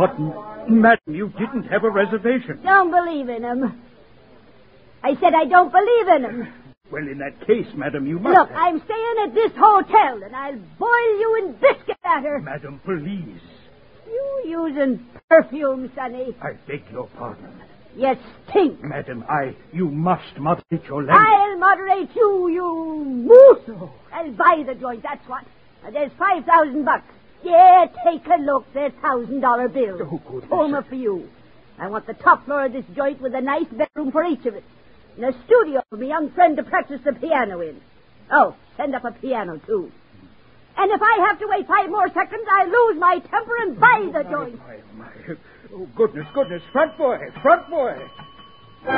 But, madam, you didn't have a reservation. Don't believe in him. I said I don't believe in him. Well, in that case, madam, you must... Look, I'm staying at this hotel, and I'll boil you in biscuit batter. Madam, please. You using perfume, Sonny. I beg your pardon. You stink. Madam, you must moderate your language. I'll moderate you, you moose. I'll buy the joint, that's what. There's $5,000. Yeah, take a look. There's $1,000 bills. Oh, goodness. Home for you. I want the top floor of this joint with a nice bedroom for each of us. And a studio for my young friend to practice the piano in. Oh, send up a piano, too. And if I have to wait 5 more seconds, I'll lose my temper and buy the joint. My. Oh, goodness. Front boy.